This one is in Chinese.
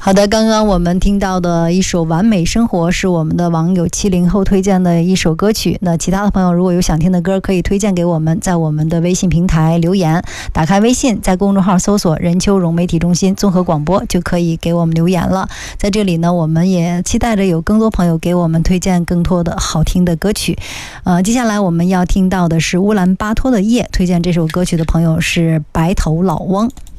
好的，刚刚我们听到的一首《完美生活》是我们的网友70后推荐的一首歌曲。那其他的朋友如果有想听的歌，可以推荐给我们，在我们的微信平台留言，打开微信，在公众号搜索任秋荣媒体中心综合广播，就可以给我们留言了。在这里呢，我们也期待着有更多朋友给我们推荐更多的好听的歌曲。接下来我们要听到的是乌兰巴托的夜，推荐这首歌曲的朋友是白头老翁。